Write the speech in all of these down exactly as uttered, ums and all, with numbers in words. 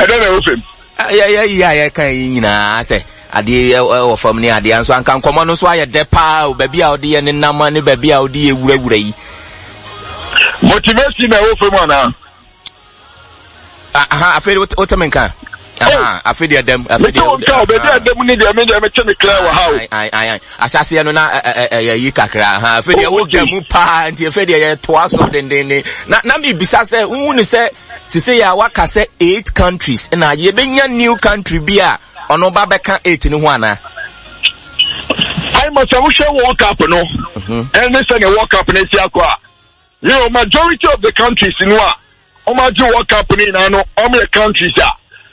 I don't know him. Yeah, yeah, yeah, yeah, can you know, I say, I did or from near the answer and can come on, so I had the power, baby out there and no money, baby out there, way. Motivation, I hope for one. I feel what Otamenka. Ah, I feel them. I feel them. Baby, I don't need them. I'm telling clear how. I, I, I shall see. No, na, you kakra. Ha, feel you would them pa and you feel you twice something. Then, na, na me bisa say, who say, si say ya waka say eight countries. Na ye benya new country biya. Ono baba kan eight ni wana. I must have wish World Cup no. And this thing a World Cup in Asia. You know, majority of the countries in wa. Omaji World Cup ni na no. Omo countries ya.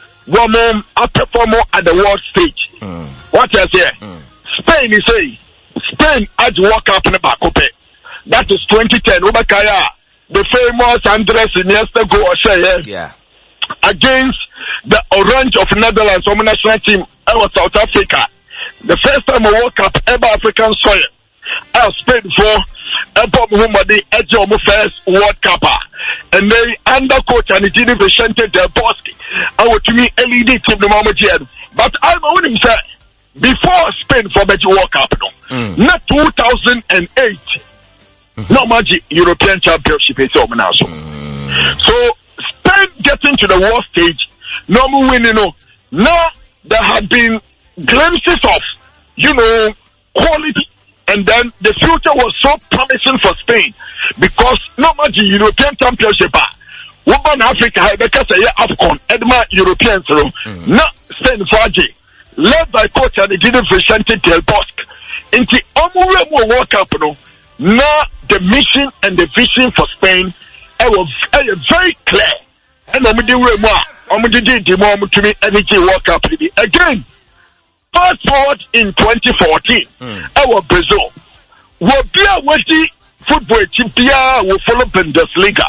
Woman a performer at the world stage. Mm. What I say? Mm. Spain is say Spain had World Cup in the back up. That is twenty ten. Ubakaya, the famous Andres Iniesta go or say yeah. Against the Orange of Netherlands, our national team, our South Africa. The first time a World Cup ever African soil. I Spain for Epo Muhammadi edge of first World Cup. And they under coach and it didn't Vicente Del Bosque. I would to me L E D team the moment here. But I'm winning say before Spain for the World Cup no. Mm. Not two thousand eight. Mm-hmm. No magic European Championship is over now. So. Mm. so Spain getting to the world stage, no more winning no. Now there have been glimpses of, you know, quality. And then the future was so promising for Spain because no matter European Championship, woman Africa, because a year Afcon, Edma Europeans, no Spain Faji, led by coach and the didn't Vicente Del Bosque. In the Omuremo World Cup, no, now the mission and the vision for Spain, I was very clear. And I'm doing more, I'm doing the moment to me, anything World Cup again. Fast forward in twenty fourteen, mm. our Brazil will be a witty football team will follow Bundesliga.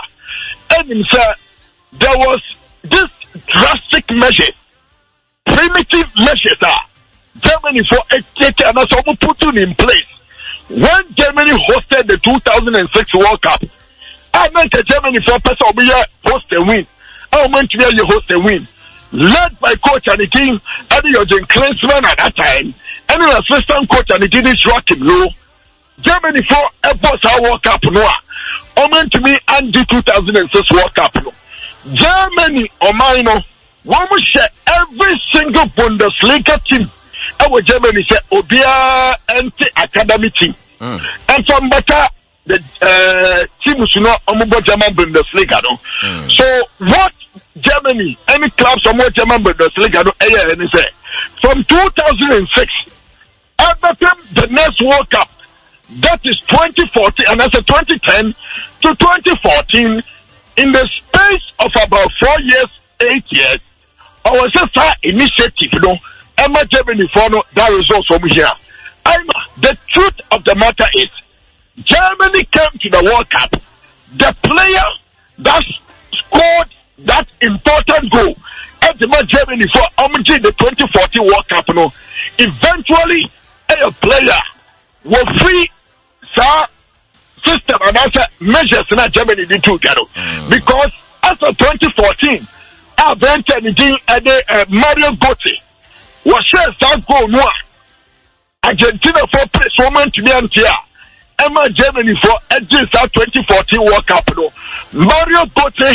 And uh, there was this drastic measure, primitive measures are Germany for a take and also put in place. When Germany hosted the two thousand six World Cup, I meant Germany for person will be host and win. I meant to be a host and win. Led by coach and the team, and Jürgen Klinsmann at that time, and an assistant coach and the team is Joachim Low. Germany for a boss World Cup no. Omen to me and the two thousand six World Cup no. Germany or mine one will share every single Bundesliga team. Our Germany say Obia anti academy team. Mm. And from better the uh team you know Omubo German Bundesliga no. Mm. So what Germany, any clubs from what German Bundesliga, no, and say from two thousand six, every time the next World Cup, that is twenty fourteen, and that's a twenty ten to twenty fourteen, in the space of about four years, eight years, our sister initiative, you know, Emma Germany follow that results from here. I'm the truth of the matter is, Germany came to the World Cup. The player that scored that important goal at the Germany for Omg the twenty fourteen World Cup no, eventually a player will free sir system and answer measures in Germany did too mm. because after twenty fourteen our bench and the Mario Götze was shared some goal no Argentina for place woman to be antia Emma Germany for against our twenty fourteen World Cup no Mario Götze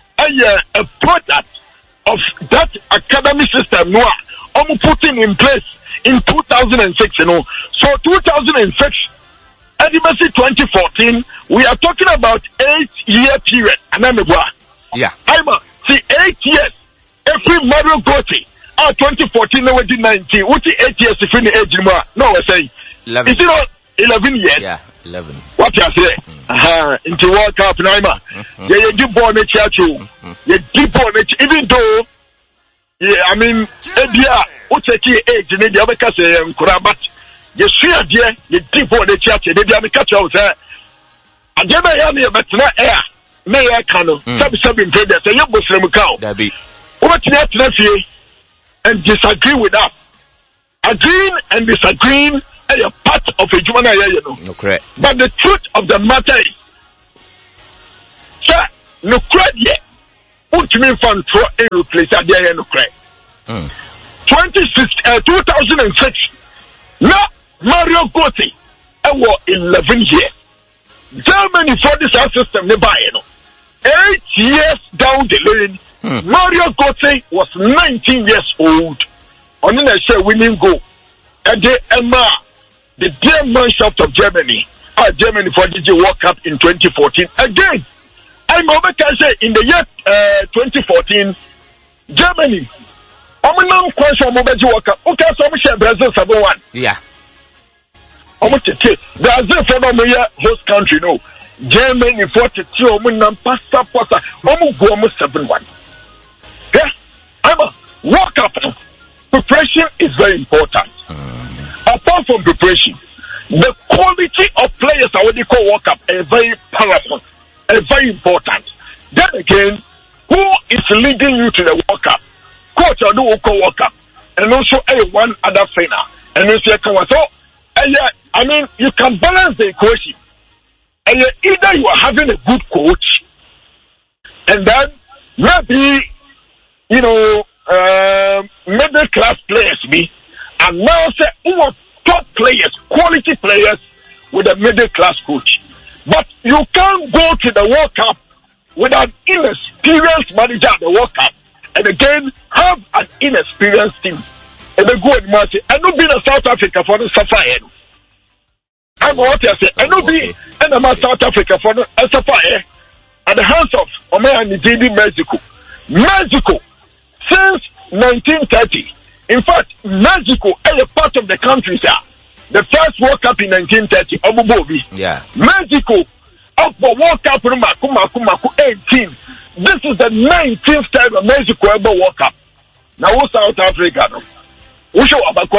a product of that academy system no I'm putting in place in two thousand six, you know. So two thousand six, and you see twenty fourteen, we are talking about eight year period. And I'm yeah. I'm a, see eight years. Every Mario Götze, ah, twenty fourteen, no, nineteen. What's the eight years if in the age anymore? No, I say eleven. Is it not eleven years? Yeah, eleven. What you say? Aha, uh-huh. Into World Cup, Naima. Yeah, you deep on the church. You deep on it, even though. Yeah, I mean, Ebia, what take your age, and the other case, um, Kurabat, you see a dear, you deep on the church, and the other catch out there. I never hear me about that air. May I canoe, some something to that, and you Muslim cow. That be what net nephew and disagree with us. Agreeing and disagreeing are a part of a human, you know. No, correct. But the truth of the matter is, sir, no credit yet. ultimate fan to a replace at the end of crack. twenty-six, uh, two thousand six. Now, Mario Götze, I was eleven years. Germany for this system, they buy it. Eight years down the lane, hmm. Mario Götze was nineteen years old. On the share winning goal. And the Emma, the dear Mannschaft of Germany, uh, Germany for the World Cup in twenty fourteen. Again, I'm over to say in the year uh, twenty fourteen, Germany. I'm not quite sure about the World Cup. Okay, so I'm sure Brazil seven one. Yeah. I'm going to say Brazil for the host country, no. Germany for the two, I'm going to pass up, pass up. I'm going to seven one. Yeah, I'm a World Cup. Preparation is very important. Mm. Apart from preparation, the quality of players are what they call World Cup is very paramount, and very important. Then again, who is leading you to the World Cup? Coach or do call World Cup, and also a one other trainer, and also a so. And yeah, I mean, you can balance the equation. And yeah, either you are having a good coach, and then maybe you know. Uh, middle class players be, and now say who are top players, quality players with a middle class coach. But you can't go to the World Cup with an inexperienced manager at the World Cup, and again have an inexperienced team. And they go and match it. I know being a South Africa for the Sapphire. I'm what I say. I know being and I'm a South Africa for the Sapphire at the hands of Omer and Nijidi Mexico. Mexico. Since nineteen thirty, in fact, Mexico is a part of the country, sir. The first World Cup in nineteen thirty, Obubobi. Yeah. Mexico, up for World Cup, eighteen. This is the nineteenth time of Mexico ever World Cup. Now, what's South Africa? No? This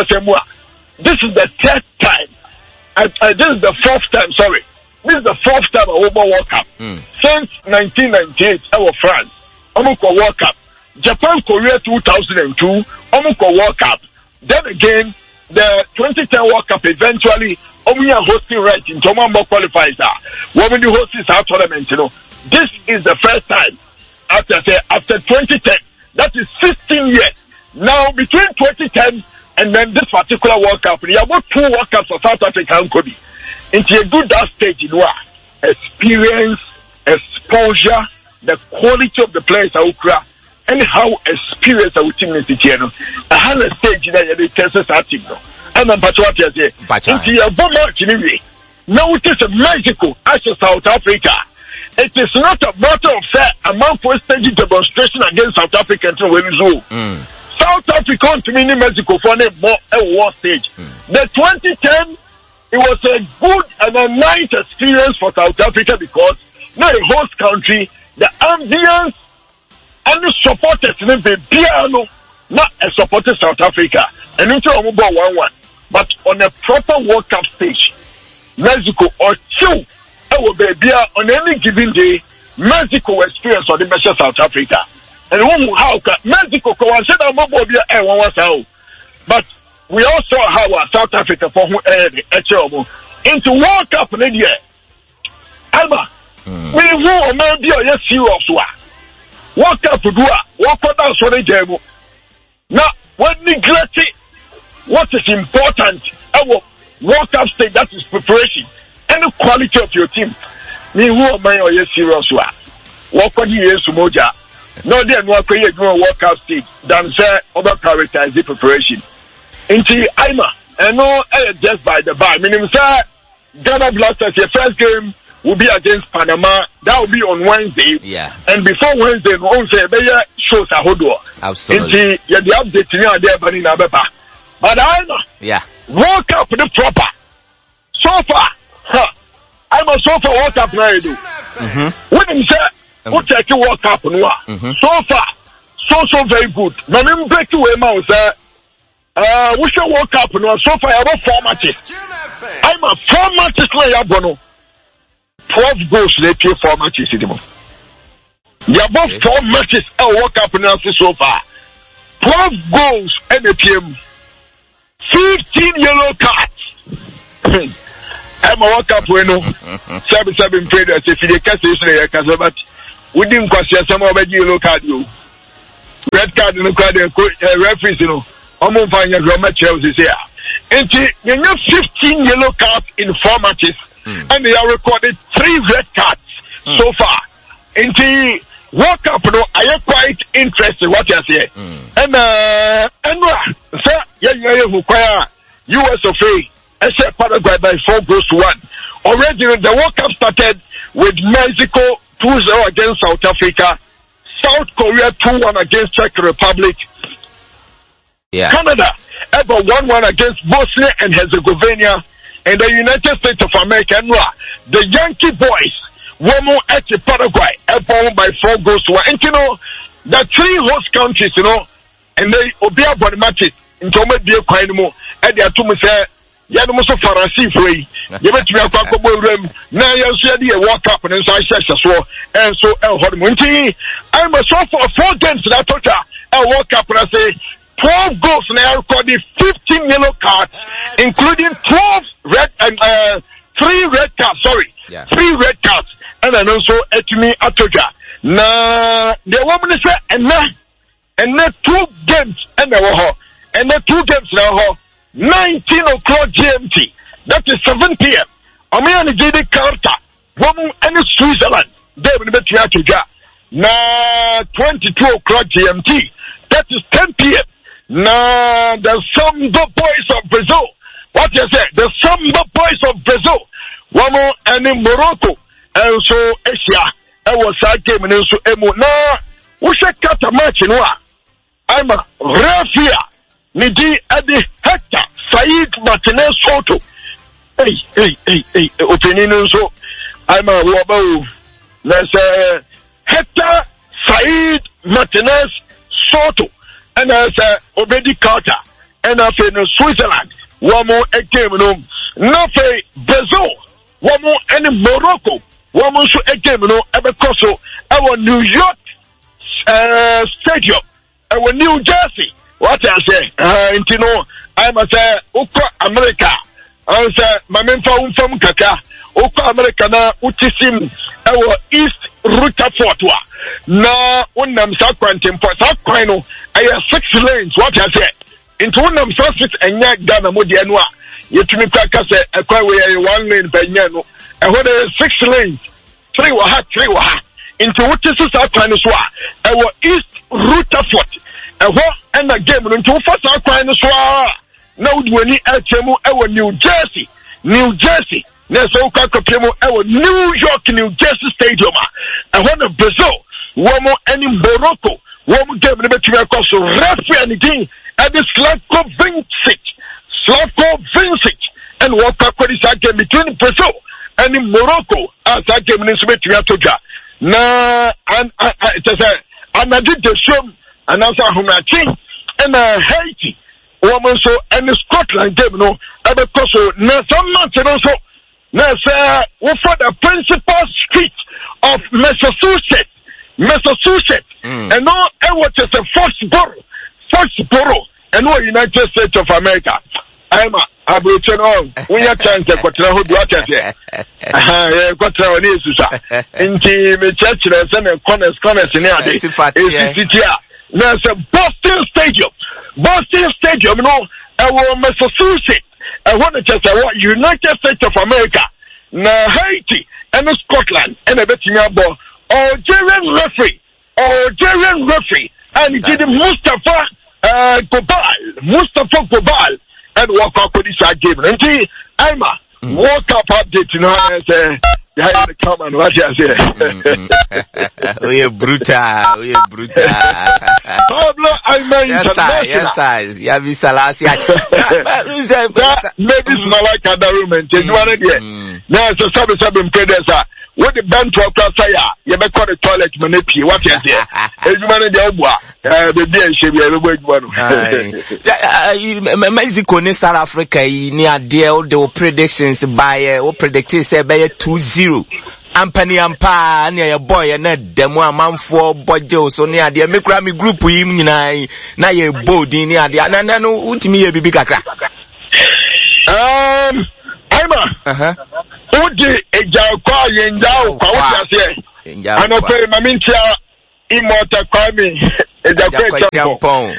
is the third time. I, I, this is the fourth time, sorry. This is the fourth time of World Cup. Mm. Since nineteen ninety-eight, our France, Omuko World Cup. Japan, Korea two thousand two, Omuko World Cup. Then again, the twenty ten World Cup eventually, Omuya hosting right in Tomambo qualifies. Women do host this our tournament, you know. This is the first time after say, after twenty ten. That is sixteen years. Now between twenty ten and then this particular World Cup, you have got two World Cups for South Africa and Kobe. Into a good that stage, you know, experience, exposure, the quality of the players are ukra. And how experienced our team is here. I had a stage that they tested our team. And I'm what you say. Into your bomb anyway. Now it is Mexico as South Africa. It is not a matter of fact among for stage demonstration against South Africa until we lose. South Africa to mini Mexico for a more a war stage. Mm. The twenty ten, it was a good and a nice experience for South Africa because now a host country, the ambience. And the supporters in the piano, not a supporter South Africa, and into a mobile one one. But on a proper World Cup stage, Mexico or two, I will be on any given day, Mexico will experience on the measure South Africa. And who how can Mexico go and say that mobile be a one was out. But we also have South Africa for who into World Cup in the year. Alma, we who maybe are yes serious one. What up to do? What put down so they do? Now, when neglecting what is important, our World Cup stage, that is preparation and the quality of your team. Me who am I or yes serious one? What could you use Moja? No, then what could you do a World Cup stage than say over characterize the preparation? Into Ima, and no, just by the by. Meaning, sir, Ghana Blasters, your first game will be against Panama. That will be on Wednesday. Yeah. And before Wednesday, we won't say, but yeah, shows a hoodoo. Absolutely. Yeah, the update in there, but in Abeba. But I know. Yeah. World Cup the proper. So far, huh? I'm a so far World Cup now, do. Mm-hmm. When you say, what take you World Cup now? So far, so, so very good. Now, let me break away, man, sir. Uh, we should World Cup now. So far, I have four matches. I'm a four matches player, Bono. twelve goals they play four matches in the month. You have okay. four matches at World Cup now so far. twelve goals and a team. fifteen yellow cards. I'm a World Cup winner. Seven seven players if you can't say so but we didn't question some of the yellow card you. Red card in the crowd, referees, you know, almost find your grammar Chelsea here. And you know, fifteen yellow cards in four matches, mm. and they are recorded three red cards mm. so far. And the World Cup, you know, I am quite interested what you say. Mm. And, uh, and, uh, sir, yeah, you require U S of A, I said Paraguay by four goals to one. Already, the World Cup started with Mexico two zero against South Africa, South Korea two one against Czech Republic, yeah. Canada ever one one against Bosnia and Herzegovina, and the United States of America, the Yankee boys, Womo at Paraguay, ever by four goals to one. And you know, the three host countries, you know, and they obey about the matches in Toma Dio Kainmo, and they are to me say, Yanamoso Farasi free. You bet me a quackable room. Now you see the World Cup and so I said so, and so El Hormonti. I'm a so for four games that total a World Cup and I say twelve goals now recorded fifteen yellow cards, including twelve red and uh three red cards, sorry. Yeah. Three red cards. And then also Etimi Atoja. Now the woman is and now and now two games and now and now two games now nineteen o'clock G M T. That is seven p m Omiani Gidi Carter. Woman and Switzerland. They will bet you Atoja. Now twenty-two o'clock G M T. That is ten p m Now the Samba boys of Brazil. What you say? The Samba boys of Brazil. One more and in Morocco. And so Asia. I was a game and so Emo. Now we should cut a match in one. I'm a Rafia. Niji Adi Hector Said Martinez Soto. Hey, hey, hey, hey, opinion so I'm a Wabo. Let's uh Hector Said Martinez Soto. And as uh Obedi Carter. And I in Switzerland. One more a game no Nothing Brazil. One more and Morocco. One more a game no Ebekoso. Our New York uh stadium. Our New Jersey. What I say, uh, you know, I must say, Uko America. I say, Mamemfa Umfam Kaka, Uko America na Utisim, our East Rutherford. Na Unam Sakwantim, Sakwano, I have six lanes, what I say. Into Unam Sassis and Yak Dana Modianwa. Yet to me, Kaka say, a quite one lane by Yano. And when there are six lanes, three were hot, three were hot. Into Utisis Sakwanoswa, our East Rutherford. And what and the game into first our crime so now when he at our New Jersey, New Jersey, Neso Kakapemo, our New York, New Jersey Stadium, and one of Brazil, one more and in Morocco, one more game in the across so referee and again at the Slavko Vincic, Slavko Vincic, and what Kakwadis game between Brazil and in Morocco as I game in Sumatra. Now, and I just said, and I did the show. And also Humachi and uh, Haiti, woman so and the Scotland game no, ever so now some months and also now say we for the principal street of Massachusetts, Massachusetts, mm. and now it was just a Foxborough, Foxborough, and no United States of America. I'm a Aboriginal. We are trying to go to the who watch here. Ah, got to our news, sir. Into the church and corners, corners in there. There's a Boston Stadium. Boston Stadium, you know, our Massachusetts. I want to just say, United States of America. Now, Haiti and Scotland. And I bet you know, Algerian referee. Algerian referee. And he did Mustafa uh, Gobal. Mustafa Gobal. And walk up with this game. And he, I'm a walk up update, you know, and say, yeah, the come and what you say. We are brutal. We are brutal. Pablo, I mean, yes, sir. Yes, sir. Yeah, we Salasi. Maybe it's not like other women. You want it yet? Now, it's a seven seven predecessor. What the band to a fire? You may call the toilet manipulate. What is it? It's man the Obwa. The day should be a good one. Mexico and South Africa, near deal, the predictions by or predicted say by two zero. Ampani ampa near your boy and that demo man for bojo so near the Mikrami group him na ye body near the anano ultimi a bibi kakra. Um I'm a uh-huh. Udi eja kwa yenda kwa what you say. Anope mamintia immortal kwame ejakwe champon.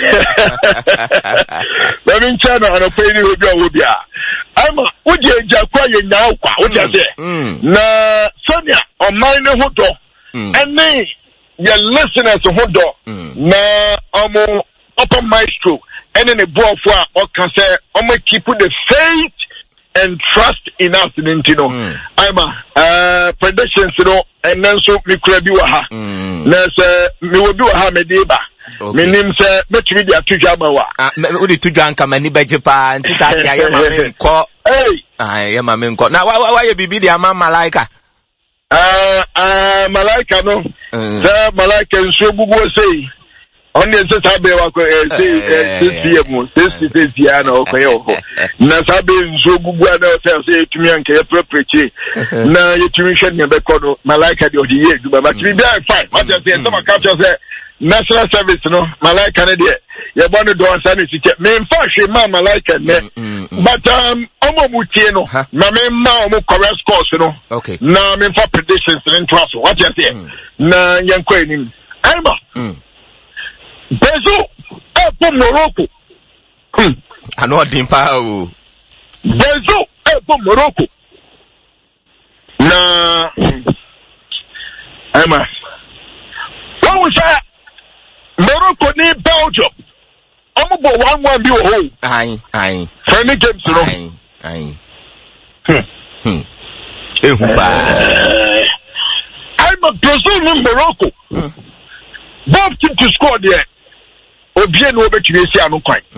Mamintia na anope ni obi obi a. Ama uje ejakwa ye nyaa kwa uje ase. Na Sonia on mine ho do. Ene your listeners ho do. Na omo upper maestro ene ne boafo a o kan say omo keep the faith and trust in us, you know. Mm. I'm a uh, predictions, you know, and then so me could be waha. Let's uh, me will do a hamediba. My name say Metridia to Jamawa. Ah, me to drink a many Japan. I am a man call. Hey, I am a man call. Now, why, why you be the Amma Malaika? Uh, uh, Malaika, no, sir, Malaika and Subu say. Only just have a say this is piano na sabe nso gugua na say to me anke appropriate na yetumission ne be kono malaika de odi ye duba but we be fine what you say some capture say national service no malaika ne de ye bonu do ansa ne sike me mfa hwe ma malaika ne but um omo mutie no na me ma omo correct course no na me mfa predictions ne trust what you say na yenko enim aiba Bezo, eh, for Morocco. I know what Dimpa. Bezo, eh, for Morocco. Na, Emma. What was that? Morocco need Belgium. I'm about one one be home. Aye, aye. Friendly games, you know. Aye, aye. Hmm. Hmm. I'm a Brazil in Morocco. Both team to score there. Obie no be tumi esi anu kwan.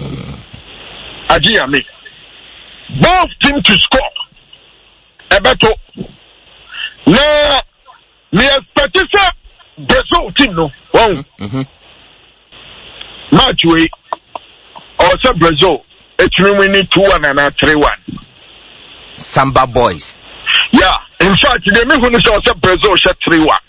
Agia me. Both team to score. Ebeto. Na me expect say Brazil team no. Wow. Mhm. Match we or say Brazil etumi win two one and three one. Samba boys. Yeah, in fact, they me who say Brazil shot three one.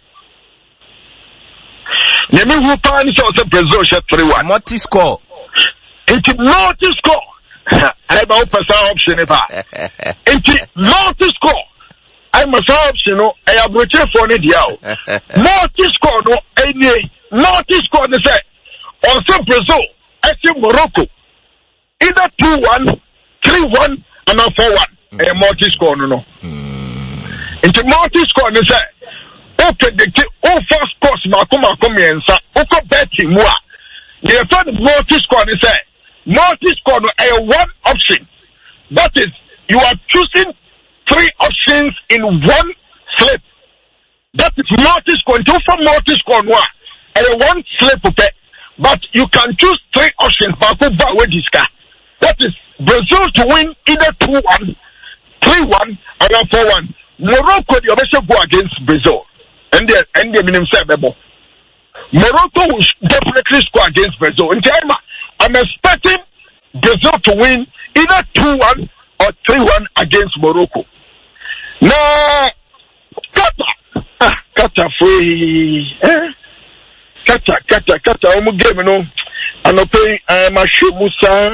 Nemi who pan is also Brazil shot three one. Multi score. Into multi score. I ba opasa option e ba. Into multi score. I must option no. I have rotate for ne dia o. Multi score no. Any multi score ne say. Also Brazil. I see Morocco. Either two one, three one, and now four one. A multi score no no. Into multi score ne say. Okay, the all first course Makuma Comienza, Oko Betty Mua. The third multi score is a multi score a one option. That is, you are choosing three options in one slip. That is multi score. Two for multi score a one slip, but you can choose three options. That is Brazil to win either two one, three one, and four one. Morocco, you also go against Brazil. And the and the minimum seven. Morocco will definitely score against Brazil. In time, I'm expecting Brazil to win either two one or three one against Morocco. Now, Qatar, ah, Qatar free, eh? Qatar, Qatar, Qatar. I'm game, you know. I'm not paying. I'm a shoe Musa.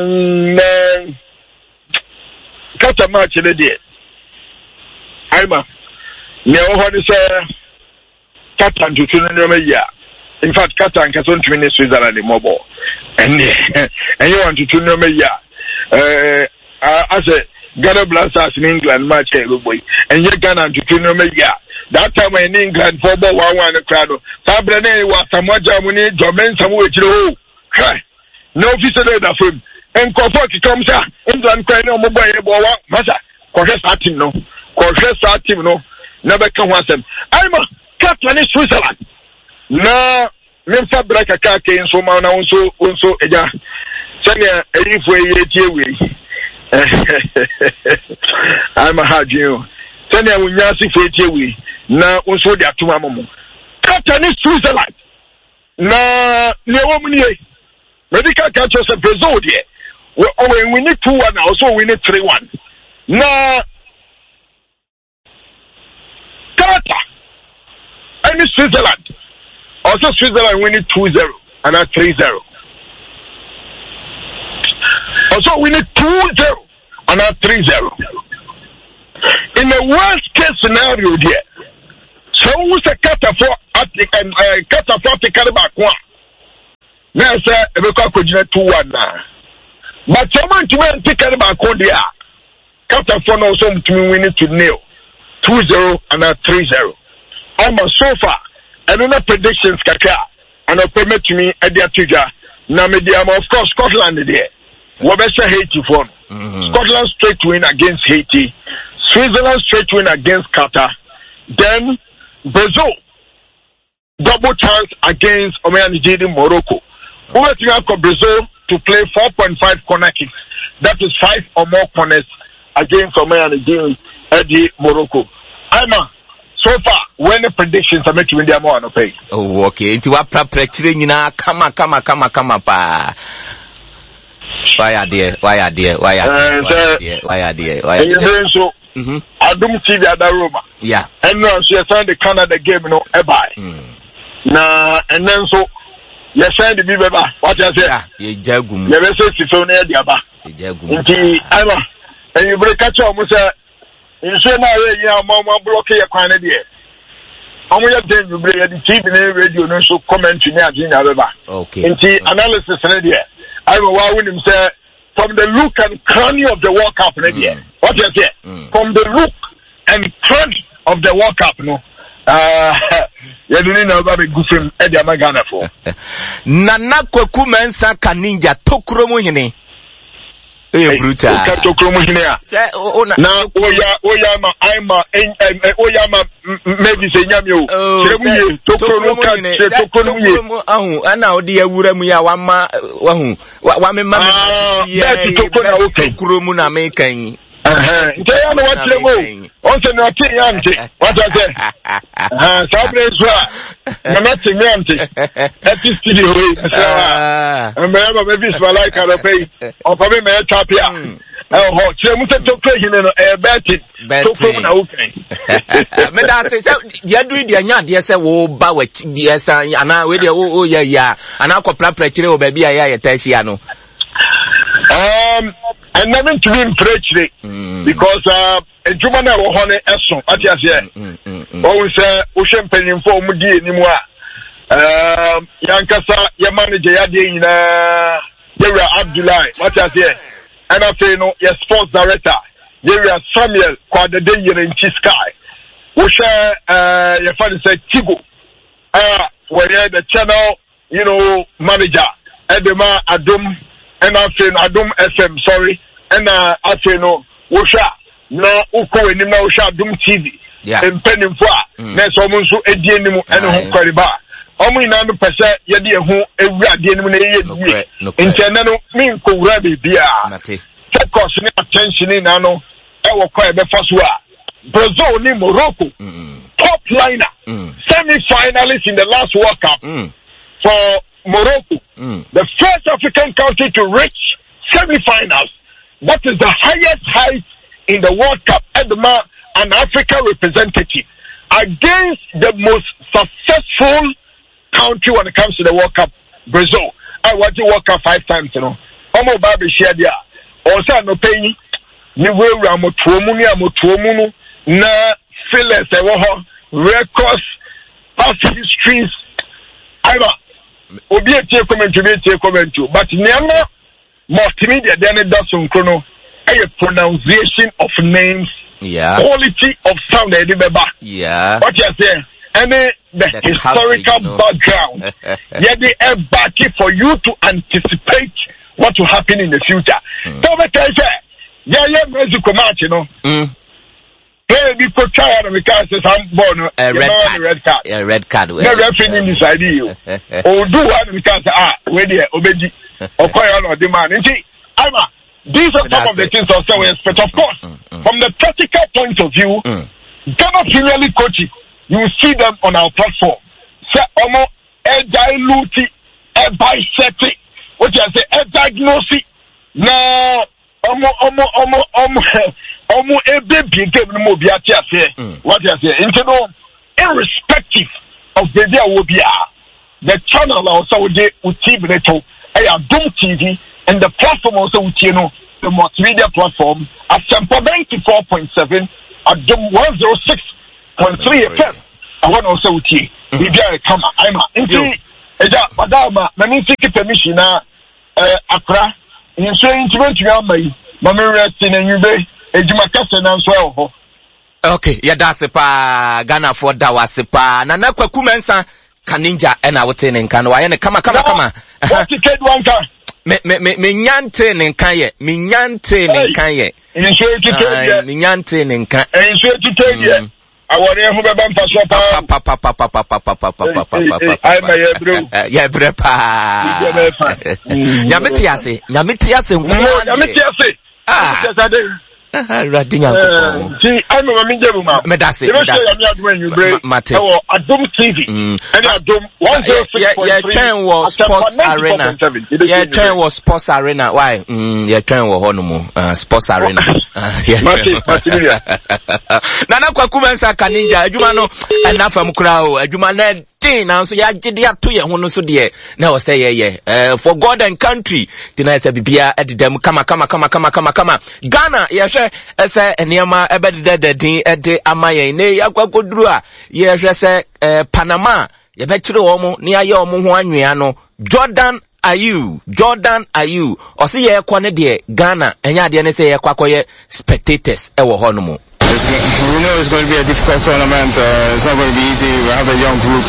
Qatar match in the day. I'm a. Now, what is uh? Qatar to two year. In fact, Qatar and Qatar to win Switzerland in mobile. And and you want to two year. Uh, as a Ghana Blasters in England match, boy. And you Ghana to two year. That time in England, four ball one one crowd. Sabrane was some more Germany, German, some way to no official of him. And Kofor comes out, England crying on mobile, Massa, Corres Atim no, Corres Atim no, never come once. I'm a Qatar is Switzerland. Na memfa break aka ke nso ma na nso nso eja. Sanya erifo eyetie we. I'm a hardin. Sanya unyasi fo etie we na nso de atoma momo. Qatar is Switzerland. Na ne wo mu nie. Medical culture say Brazil there. We we win two one also win three one. Na Qatar and Switzerland. Also Switzerland winning two zero and now three zero. Also winning two zero and now three zero. In the worst case scenario there, So who say Qatar for at um Qatar for the back one. Now say e be kwa kojina two one na. But someone to win take back on there. Qatar for no so to win it to nil. two zero and a three zero. I'm a sofa and another predictions kaka and a permit to me at the Twitter. Now media of course Scotland there. What best Haiti for? Mm-hmm. Scotland straight win against Haiti. Switzerland straight win against Qatar. Then Brazil double chance against Omeyanijidi Morocco. Who is going Brazil to play four point five corner kicks? That is five or more corners against Omeyanijidi Eddie Morocco. Emma, so far, when the predictions are made to India more, no pay. Oh, okay. Into what preparation, you know, come on, come on, come on, come on, pa. Why are there? Why are there? Why are there? Why are there? Why are there? So, I don't see the other room. Yeah. And now she signed the Canada game, you know, a buy. Nah, and then so, you signed the Biba. What I say? You jagum. You say it's so near the Abba. You jagum. Emma, and you break catch up, Musa. You say now, yeah, Mama block your quantity. I'm going to tell you, the T V radio, no so comment to me as in Abba. Okay. In the analysis, I will wow him say from the look and cranny of the World Cup, mm. What you say? Mm. From the look and cranny of the World Cup, no. Uh, you didn't know about the goofy Eddie Magana for. Nana Kwaku Mensa Kaninja Tokromo Hine. Eh, brutal. Tokromo Hine. Say, oh, now, Oya, Oyama, I'm a, Oyama, maybe say Yamio. Oh, Tokromo Hine. Tokromo, oh, and now, dear Wuramuya, Wama, Wahu, Wame Mamma, yes, Tokromuna making. Uh-huh. Tell you what you move. Also, not auntie. What I say? Uh-huh. Somebody's right. I'm not saying auntie. That is the way. I'm maybe it's my like I pay. Or probably my top here. Oh, so we to play in a betting. So from opening. But I say, you're doing the young, yes, oh, Bowet, yes, and I will, oh, yeah, yeah. And I'll call Plato, baby, I Tessiano. Um, and never to be impressed because uh, a Jumana or Honey Esson, what you say, always uh, Ocean Penny for Mudi anymore. Um, Yankasa, your manager, Yadi, uh, Yera Abdullah, what you say, and I say, no, your sports director, Yera Samuel, quite the day you're in Chiskai. Osha, uh, your father said, Tigo, uh, where you're the channel, you know, manager, Edema Adum. And I say, I don't S M, sorry. And uh, I say, no, Osha, no, Uko, and now Osha, Dum T V. Yeah. And penning for, next almost so a D N M and a Kariba. Only nine percent, Yadi, who a D N M in Channel, mean Korabi, Bia. Take us attention in Ano, I will cry the first one. Brazil, ni Morocco, top liner, semi finalist in the last World Cup for Morocco, mm. the first African country to reach semi-finals. That is the highest height in the World Cup. Edema, an African representative, against the most successful country when it comes to the World Cup, Brazil. I watched the World Cup five times, you know. Omo Babi shared there. Also, no pay. Ni we ramo tuomuni amo tuomunu na files ewo records, past histories. Iba. Obi etie comment to be etie comment to, but never multimedia then it does some chrono a pronunciation of names, yeah, quality of sound they did yeah, what you say, and the, the historical you know. background, yeah, they are backing for you to anticipate what will happen in the future. Mm. So what I say, yeah, yeah, musical match, you know. Mm. Play the coach child because I'm born a red card. red card. A red card. No referee in this idea. Or do one because ah, where they obey or call on the man. Emma, these are some of the things also we expect. Of course, mm, mm. from the practical point of view, mm. Ghana Premier League coaches, you will see them on our platform. Say, omo, a dilute, a bisect, what you say, a diagnosis. No, omo, omo, omo, omo. Omo a baby game no more be at here. What you say? Into no, irrespective of the day will be the channel also they would T V network. I have Doom T V and the platform also with you know the multimedia platform at Semper ninety four point seven at Doom one zero six point three F M I want also with you. If you are come, I'm a Eja, Madama, Mammy take permission now. Uh, Accra, in saying to went to your may, Mamma resting and you bay, Ejima Castle and so. Okay, yeah, that's a pa Ghana for Dawasipa, Nana Kumensa, Kaninja, and I would say in Kano, and come, come, come. What ticket one car? Me, me, me, me, Yantin and Kaye, me, Yantin and Kaye. And so to tell you, Yantin and Kaye, and so to tell you. I want to have a bumper shop. Papa, papa, papa, papa, papa, papa, papa. I'm a bro. Yeah, brepa. Yamitiase, Yamitiase, Yamitiase. Ah. Radinga ko. See, I'm a minimum. Medase. When you break. Mate. Oh, Adom T V. And Adom one zero six point three. Yeah, turn was Sports Arena. Yeah, turn was Sports Arena. Why? Mm, yeah, turn was honomu. Uh, Sports Arena. Yeah. Mate, Mate. Nana kwa kumensa kaninja. Ejuma no. Enough am krao. Ejuma ne. Now so ya jidi ato ye ho no so de na o say ye eh for God and country tina say bibia ededam kama kama kama kama kama kama Ghana ye hwe ese eniema ebedede dedin ede amaye ne yakwakoduru a ye hwe se eh, Panama ye be kire wo mo ne aye wo mo ho anwea no Jordan Ayew Jordan Ayew o say ye kwa ne de Ghana enya de ne say ye kwakoye spectators e wo ho no mo. We know it's going to be a difficult tournament. Uh, it's not going to be easy. We have a young group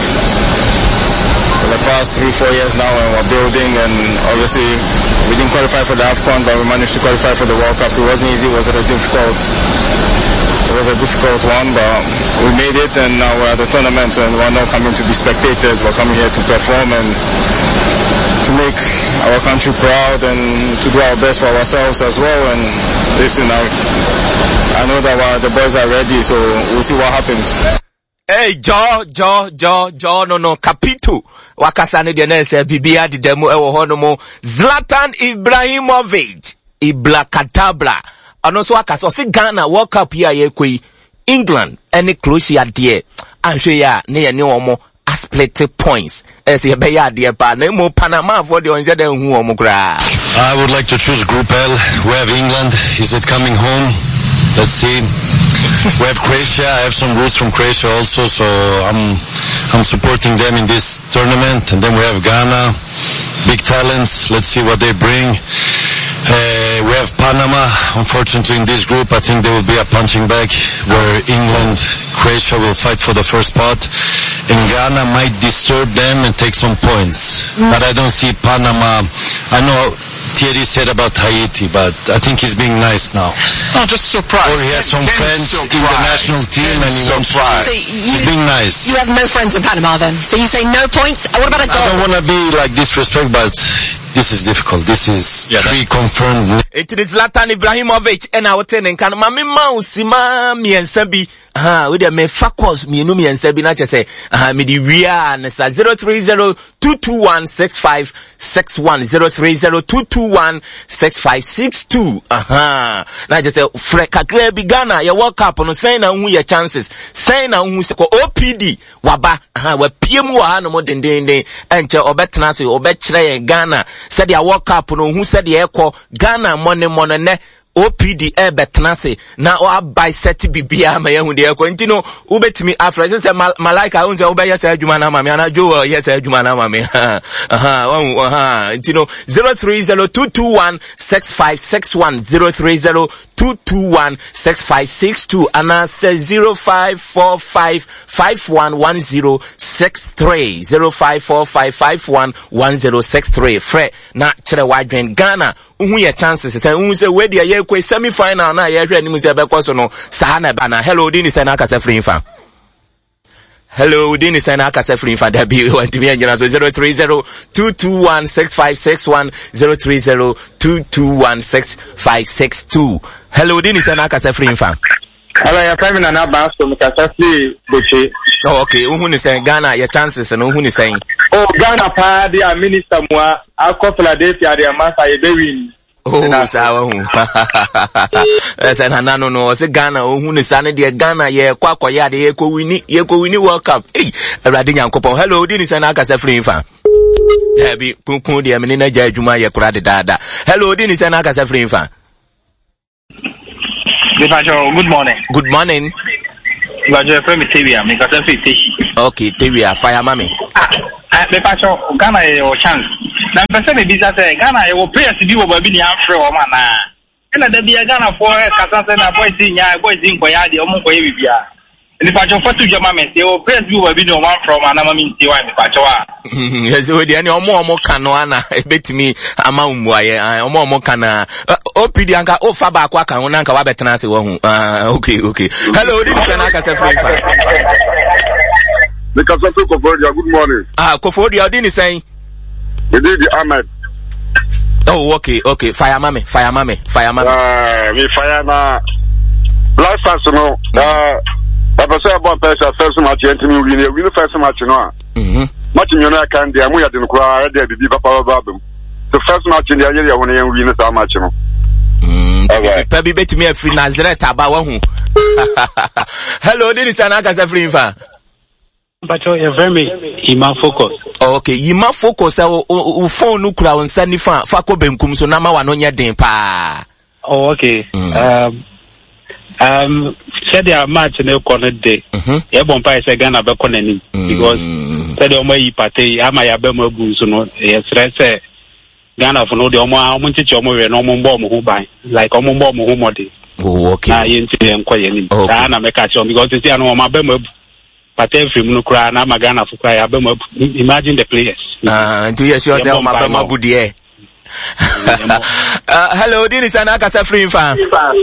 for the past three, four years now, and we're building. And obviously, we didn't qualify for the AFCON, but we managed to qualify for the World Cup. It wasn't easy. It was a difficult. It was a difficult one, but we made it, and now we're at the tournament, and we're not coming to be spectators. We're coming here to perform and to make our country proud and to do our best for ourselves as well. And listen, I, I know that uh, the boys are ready, so we'll see what happens. Hey, Jo, Jo, Jo, Jo, no, no, Capitu. Wakasane de nese, bibia di demu ewo honomo. Zlatan Ibrahimovic. Ibla Katabla. Ano so wakaso, si Ghana, World Cup ya ye kwe, England, ene Croatia die. Anjwe ya, ne ya ni omo, split points. Esi be ya die pa, ne mo Panama for the onje de hu omo kra. I would like to choose Group L. We have England. Is it coming home? Let's see. We have Croatia. I have some roots from Croatia also, so I'm I'm supporting them in this tournament. And then we have Ghana, big talents. Let's see what they bring. Uh, we have Panama. Unfortunately, in this group, I think there will be a punching bag where England, Croatia will fight for the first spot, and Ghana might disturb them and take some points. Mm. But I don't see Panama. I know Thierry said about Haiti, but I think he's being nice now. Oh, just surprised. Or he has some friends surprised. in the national team and he wants to. So you, he's being nice. You have no friends in Panama then? So you say no points? What about a goal? I don't want to be like disrespect, but this is difficult. This is yeah, three confirmed. It is Zlatan Ibrahimovic and our ten and can mami mausima mi ensebi. Ah, we de me fakos mi enu mi ensebi na chese. Ah, mi di wia nesa zero three zero two two one six five six one zero three zero two two one six five six two. Aha, na chese freka grebi Ghana ya World Cup no say na hu ya chances. Say na hu se ko O P D waba. Aha, we piem wa ha no mo den den den. Enche obetena so obekire Ghana. Said ya World Cup no who said ya ekọ Ghana money money ne O P D e betnase na o abai set bibia ma yehu de ekọ ntino ubetimi afra se malaika unze ubeye se adwuma na mame ana jo yes adwuma na mame aha aha ntino zero three zero two two one six five six one zero three zero two two one six five six two ana say zero five four five five one one zero six three zero five four five five one one zero six three fre na chere wadwen Ghana uhu ye chances say uhu say we dia ye kwe semi final na ye hwe ni mu say be kwaso no sa na ba na hello dini say na aka say free fa hello dini say na aka say free fa da bi want me engineer so zero three zero two two one six five six one zero three zero two two one six five six two hello dini say na aka say free fa Hello, your prime minister now from Kasasi Boche. Oh, okay. Who is saying Ghana? Your chances and who is saying? Oh, Ghana pa dia minister moi. Ako Philadelphia dia masa ebewin. Oh, sawa hu. Esa na nano no. Se Ghana who is saying dia Ghana ye kwa kwa ya de ye ko wini ye ko wini World Cup. Hey, Awurade Nyankopon. Hello, dini say na aka say free fa. Debi punkun dia me na ja adwuma ye kura de dada. Hello, dini say na aka say free fa. Good morning. Good morning. Bajo from Tibia, make a fish. Okay, Tibia, fire mommy. Ah, me pacho Ghana e chance. Na pese me bisa say Ghana e wo players bi wo ba bi ni afre o ma na. E na da bia Ghana for kasa say na boys nya boys nko ya de o mo nko ye bibia. Ni pacho fatu jama me say wo players bi wo ba bi ni o ma afre ma na ma mi nti wa me pacho wa. Yes, we dey any omo omo kan ana ebetimi ama umuaye omo omo kan O P D anka o fa ba kwa kan ho na nka wa betena ase wo hu. Ah, okay, okay. Hello, this is Anaka Free Fire. The Kasato Kofodia, good morning. Ah, Kofodia, didn't say. We did the Ahmed. Oh, okay, okay. Fire mame, fire mame, fire mame. Uh, me fire na. Last time, you know, uh, I was saying about person first match, and we win. We win first match, you know. Mhm. Match in your can the amuya didn't cry. They did the power problem. The first match in the area when you win is our match, you know. Mm. Pebi bet me a free Nazareth about one. Hello, this is Anaka Free Fire. But you're very Ima focus. Okay, Ima focus o o phone no kura on sani fa fa ko benkum so na ma wa no nya den pa. Oh, okay. Mm. Um um said their match no connect day. E bon pa say Ghana be connect because said o mai party ama ya be mo bu so no e stress Ghana for no de o mo o mo nchichi o mo we no mo mbo mo ho ban like o mo mbo mo ho mode. Oh, okay. Na yenti enko ye ni. Da na me catch on because see no ma be mo but every Munukra, Namagana Fukai, imagine the players. Ah, do you sure say Mabama Budier? Hello, this is Anaka Free Fan.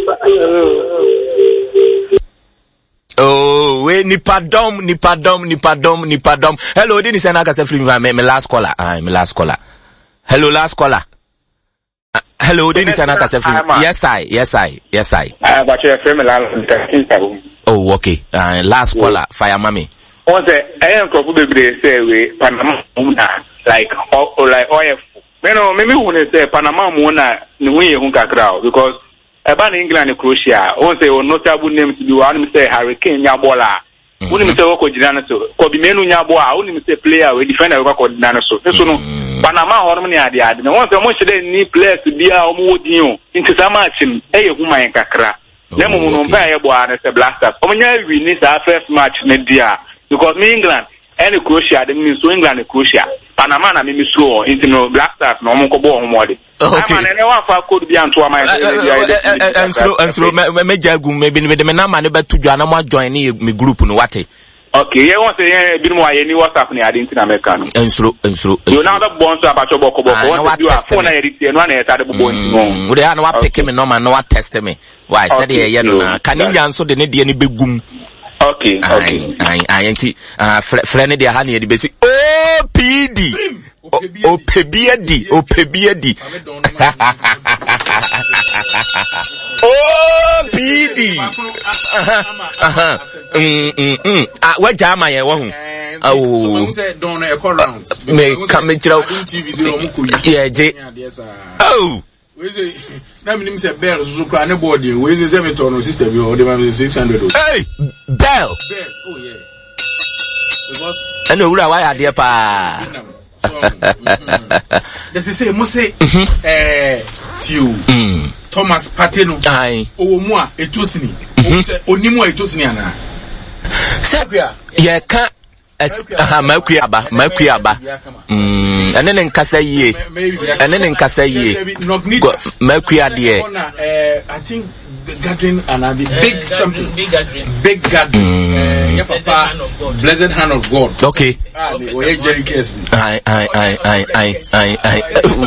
Oh, we nipadom, nipadom, nipadom, nipadom. Hello, this is Anaka Free Fan. My last caller. Ah, my last caller. Hello, last caller. Uh, hello, this is Anaka Free Fan. Yes, I, yes, I, yes, I. Ah, but you're from Milan. Oh, okay. Uh, last caller, fire mommy. Once I am probably say we Panama Muna like or like oil. You know, maybe when say Panama Muna, we hunka crowd because about England and Croatia. Once they will notable names to do. I want say Hurricane Yabola. Only say Oko Dinanaso. Kobe Menu Yaboa. Only say player we defend our Oko Dinanaso. So no Panama Harmony at the ad. Once the most they need players to be our mood new into some match. Hey, who my kakra. Nemo Munomba Yaboa as a blaster. Omanya we need our first match media. Because me England and Croatia, they mean so England and Croatia. Panama na me so into no Black Stars no mo ko bo ho mode. Okay. Na na wa fa code bi anto ama and slow and slow me jagu me bi me na ma ne betu dwa na mo join me group no wate. Okay, you want say bi mo aye ni WhatsApp ni ade ntina America no. And slow and slow. You now the bon so abacho boko boko want to do a phone na edit no na eta de bo no. We dey na wa pick me no man no wa test me. Why said ye no na kaninya nso de ne de ni begum. Okay, okay. I I anti ah friend dey ha na dey be say O P D O P B D O P B D O P D aha mm mm mm ah wa jama ye wo hu oh so say don e call round me come chiro yeah je oh we say na minim say bell so kwa ne board we say seven ton system we o dey man six hundred. Hey bell bell oh yeah because and owura why are there pa this is say mo say eh tio Thomas Pateno ai owo mu a etosini o say onimu a etosini ana say ye ka aha makuaba makuaba mm ene ne nkasa yie ene ne nkasa yie makua de eh I think the gathering and a big something big gathering big gathering eh yeah papa blessed hand of God okay ah the way Jerry case ai ai ai ai ai ai ai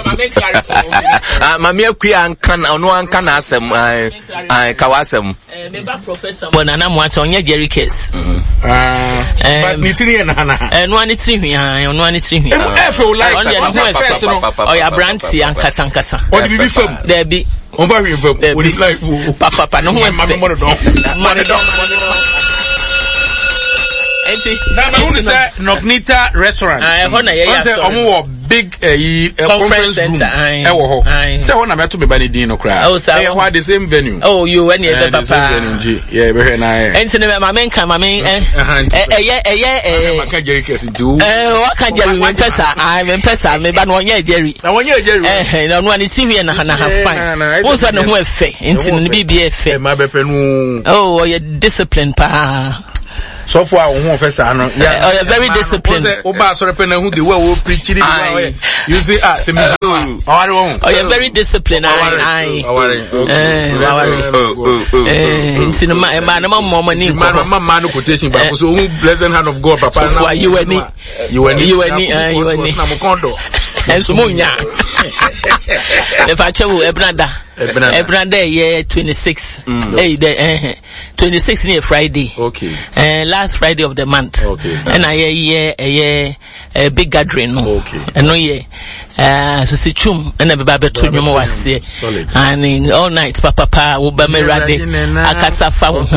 ah mama akua anka ono anka na asem ai ai kawasem eh me ba professor bonana mo ata onye Jerry case ah but nitiri na na eh no ani tiri hwi ah no ani tiri hwi eh fe like first no oh ya branti ankasa ankasa o di bi fam there be on va rien fam o di life papa papa no ho mama mo don money don enti na na who say Nognita restaurant ah ho na ye ya so omo big eh conference center eh wo ho say ho na meto me ba ne din no kra eh ho the same venue oh you when you be papa yeah be here na eh enti ne ma men kan ma men eh eh eh eh ma kan Jerry case do eh wa kan Jerry men pesa ah men pesa me ba no onye Jerry na onye Jerry eh na no ani T V na na ha fine wo so no ho efe enti no bi bi efe eh ma be pe no oh you discipline pa so for our home first ano yeah oh you're very disciplined oba so repe na hu the way we preach it you say ah se me oh you're very disciplined I I eh ntino ma ma na mama ni ma ma no quotation ba so who blessed hand of God papa na you any you any you any you any na mo kondo enso mo nya if I chewu ebranda ebranda ye twenty-six eh the twenty-six near Friday okay uh, last Friday of the month okay and I yeah yeah a big gathering no okay and no yeah uh so si chum and everybody beto nyumo wase and all night papa pa wo ba me rade akasafa wo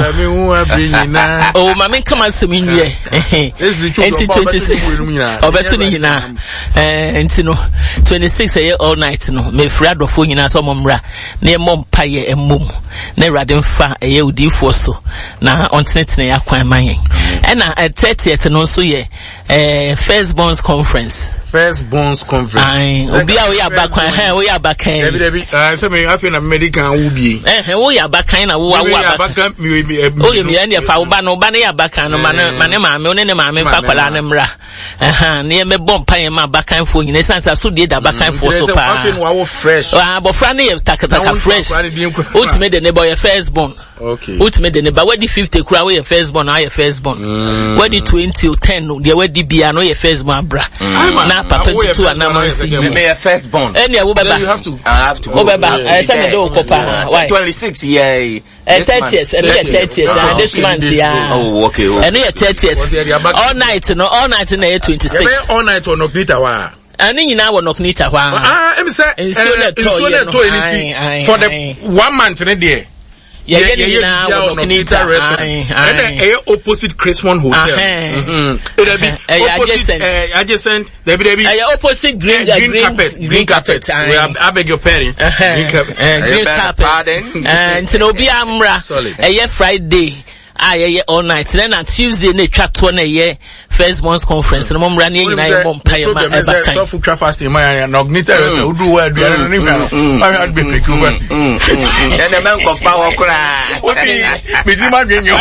oh mama come and semi nwie enti twenty-six obeto ni nyina eh enti no twenty-six eh all night no me free adofo nyina so momra na emom paye emom na rade mfa eh odifo so na ontene ya kwan manyen na thirtieth no so ye eh first bonds conference first bonds conference ai obi a we abakan ha we abakan debi debi ah say me afi na medical wo bi eh we abakan na wo wo abakan mi o ye mi ya ne fa wo ba no ba ne abakan no ma ne ma ne ma me ne ne ma me fa kwala ne mra eh ne me bom pan ma abakan fo nyina sansa so de da abakan fo so pa afi no wo fresh ah bo fra ne ye takataka fresh ultimate de ne boy first born okay ultimate de ne ba we di fifty kura we first born na first born we di twenty or ten no de we di bia no ye first born bra na papa tutu anamansi me your first born any wo baba you have to I have to go baba I say me do kopa why twenty-six yeah thirtieth and thirtieth and this month yeah oh okay and yeah thirtieth all night no all night na twenty-six all night on Oknita wa ani nyina wo Oknita wa ah em say instead to anything for the one month ne there yeah yeah yeah wo Oknita and a opposite Christmas hotel mhm it be opposite adjacent there be there be opposite green green carpet green carpet we I beg your pardon green carpet green carpet and no be amra eh Friday ah yeah all night then on Tuesday na twa to na yeah first months conference no mom ran nyina ye bom paye ma e bakan so for fast in my na Oknita so udu wa adu na ni no I had been request and the man of power kra obi me di ma dwen yo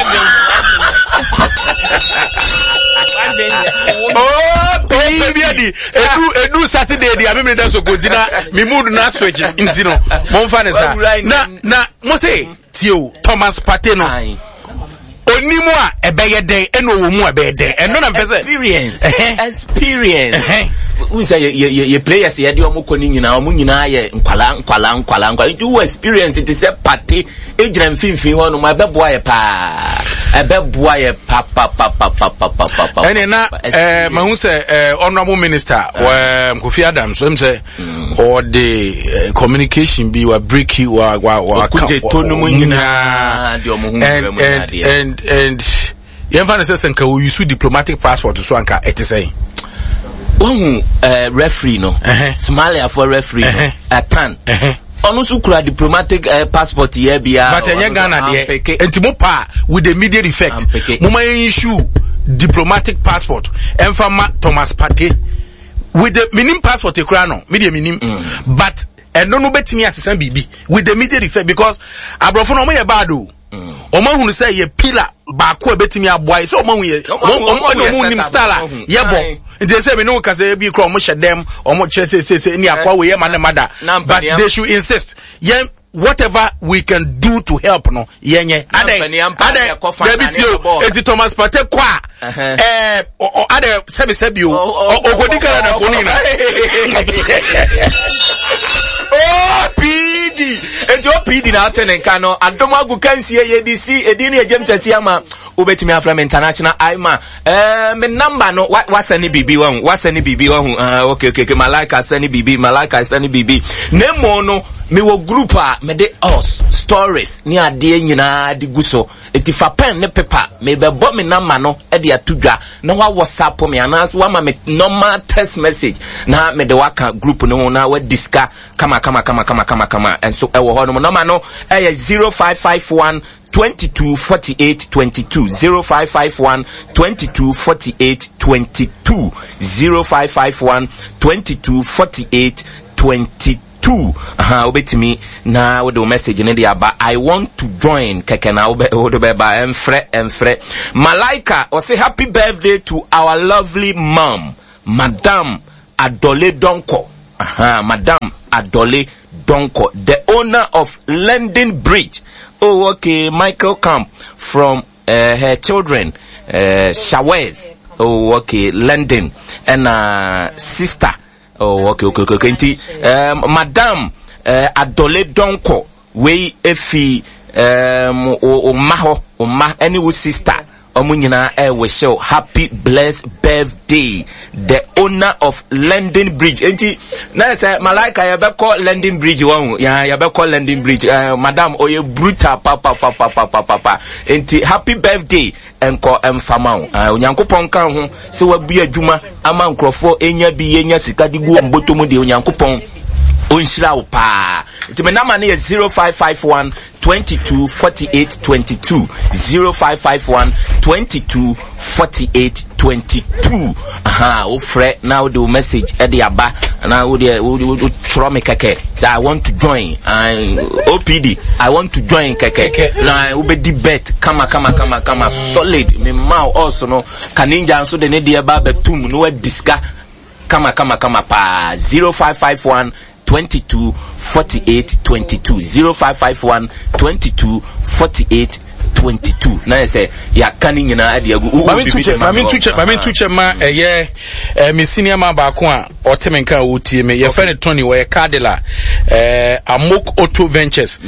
oh baby adi edu edu Saturday di abemi da so kontina me mood na switch nti no mo fa ne sa na na mo say tio Thomas Partey no onimu a ebeye den eno wo mu ebeye den eno na pese experience experience we say ye ye players ye de omo koni nyina omo nyina ye nkwala nkwala nkwala nkwala you experience it is a party ejira mfimfin ho no ma beboa ye pa ebeboa ye pa pa pa pa pa pa pa ene na eh ma hu say eh honorable minister wa Kofi Adams so him say or the communication be wa break you wa wa kuje tonu mu nyina de omo hu and and and you find say senka we use diplomatic passport so anka it is saying one uh, referee no uh-huh. Somalia for referee uh-huh. no atan uh-huh. Onu su kura diplomatic uh, passport here bia but enye Ghana there entimo pa with the immediate effect muma issue diplomatic passport emfama Thomas Partey with the minimum passport e kura no media minimum mm. but eno no betimi asesa bibi with the immediate effect because abrofo no mo ye bad o omo hunu say ye pillar ba ko betimi aboy so omo hu ye omo nim stala ye bo they say me no can say be kro mo shedem omo che say say ni akwa we ye man mother but they should insist ye whatever we can do to help no yenye ade ade debitio eti Thomas Partey kwa eh ade sebi sebi o ogodi kala da foni na oh P D eti o P D na atene nka no adom agu kansie ye D C edi ne James Asiama obetimi afram international aima eh me number no wa sani bibi wa wa sani bibi wa ah okay okay Malika sani bibi Malika sani bibi nemo no me wo group a me de us stories ni ade nyina de guso eti fa pen ne paper me be bo me number no e de atudwa na wa WhatsApp me anas wa ma me normal text message na me de waka group no na wa discuss kama kama kama kama kama kama and so e wo ho no number no e zero five five one twenty-two forty-eight twenty-two zero five five one twenty-two forty-eight twenty-two zero five five one twenty-two forty-eight twenty-two twenty-two. Aha, obetimi na with the message in there, but I want to join keke na obe obe ba emfre emfre. Malaika or say happy birthday to our lovely mom, Madame Adole Donko. Aha, Madame Adole Donko, the owner of London Bridge. Oh, okay, Michael Camp from uh, her children, uh, Shawez. Oh, okay, London, and uh, sister. Oh, okay, okay, okay, okay. Um, Madame uh, Adole Donko, we efi um o maho o ma any sister. Omunyina eh we show happy blessed birthday, the owner of London Bridge. Enti na say Malaika ya be call London Bridge one ya ya be call London Bridge. Uh, Madam oye brutal papa papa papa papa. Enti happy birthday enko emfama. Uh, Onyankopon kan ho se wabu adwuma ama nkrofo enya bi enya sika di gu mbotomu de Onyankopon onshira wo pa. Enti me number na zero five five one twenty-two forty-eight twenty-two zero five five one twenty-two forty-eight twenty-two. Aha, o fre now the message e dey aba na wo dey wo tro me keke. So I want to join and O P D I want to join keke. Na wo be di bet kama kama kama kama solid me ma also no kaninja so de ne dey aba betum no we diska kama kama kama pa zero five five one twenty-two forty-eight twenty-two zero five five one twenty-two forty-eight twenty-two. Na say ya kani nyina ade agu mami tuche mami tuche mami tuche ma eye eh me senior ma ba ko a otemenka wotie me ye friend Tony we Cardela eh Amok Auto Ventures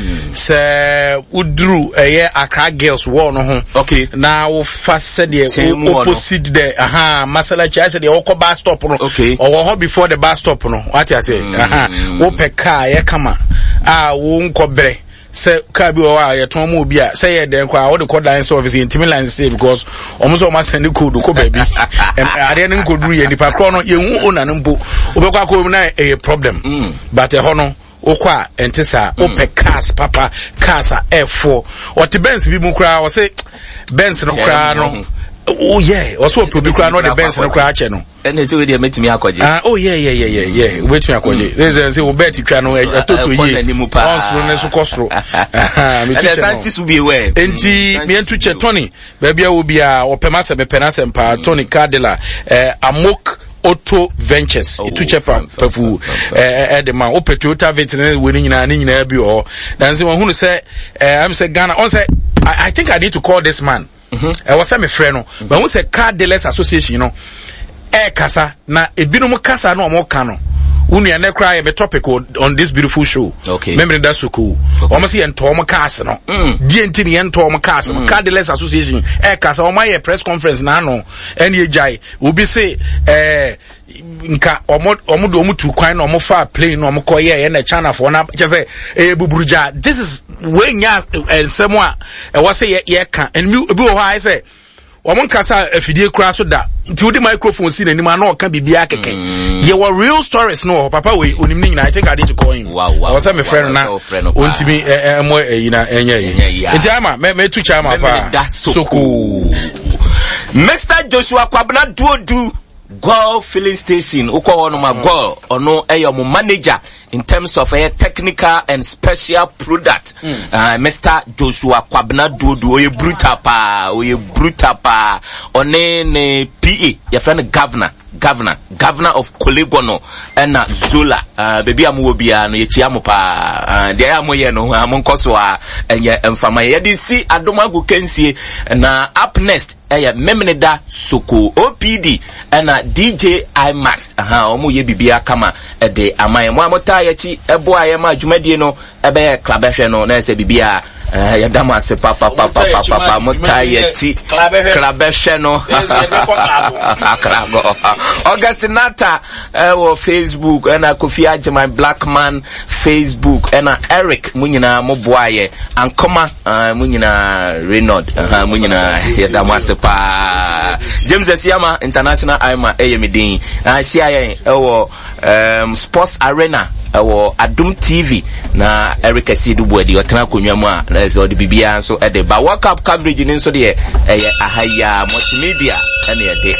se udru eye Accra Girls war no ho okay na wo fa se de opposite there aha masala cha se de okọ bus stop no okay or ho before the bus stop no what you say aha wo pe car ye kama ah wo nkobre se ka bi o wa ye ton mo bi a se ye den kwa wo de code line service intimi line say because omo so ma send code ko ba bi ade ne nkoduru ye nipa kro no ye hu ona ne mpo obekwa ko na e problem but e ho no okwa entisa ope cars papa cars a F four or the Benz bi mu kra o say Benz no kra no oh yeah also probi kra no the Benz no kra che no ene se we dey metimi akoje ah oh yeah yeah yeah yeah yeah wait me akoje there's say we bet kra no atoto ye onso ne so kostro ah me tuche no enti be we enti me entu che Tony ba bia wo bia opema se me penase mpa Tony Cardela eh Amok Auto Ventures itu chefa pafu eh eh the man o Toyota veterinary we nyina ni nyina bi o dan say won hu say eh am say Ghana on say I, I think I need to call this man eh was say me friend no but who say Car Dealers Association no eh kasa na ebinom kasa no mo ka no unu ya ne cry be topic on this beautiful show okay memory that so cool almost say entom cast no die ntini entom cast no Car Dealers Association eh kasa o my press conference na no ene ejai obi say eh nka omo omo do omo tu kwan na omo fa plane na omo koye ye na channel for na che say eh buburuja this is when ya ensemo a e wo say ye ka and me obi wo ha say Wamon kasa afidie kura so da nti wodi microphone si n'anim na oka bibia keke ye were real stories no papa we onim ni nyina I think I need to call him wow wow was my friend na ontimi eh mo yina enya ye nti ama me me tu chama pa soko Mister Joshua Kwabena Duodu Go filling station uko ono ma go ono eyo mo manager in terms of a technical and special product mm. uh, Mister Joshua Kwabena Duodu oye brutal pa oye brutal pa one ne P A your friend governor governor governor of Kolegono and Zola uh, baby amu bia no ye chia mo pa uh, dia amu ye no amu nkoso a enye emfama ye di si adomagu kensie na up next eh Memneda Soko O P D and D J IMAX aha omu ye bibia kama e de amaye mo amota ya chi ebo aye ma dwumadie no ebe club ehwe no na se bibia ya dama se papa papa papa mota ya chi club ehwe no akrago Augustinata eh Facebook and Kofi Ajman Black Man Facebook and Eric munyina mo boaye ankoma munyina Renaud aha munyina ya dama se pa James Esiama International Aima Eyemidin na sia yen ewo um Sports Arena ewo Adum T V na Eric Asidu Bwedi otena konwa mu a na so de bibia so e de ba World Cup coverage ni so de eye ahaya multimedia ene e de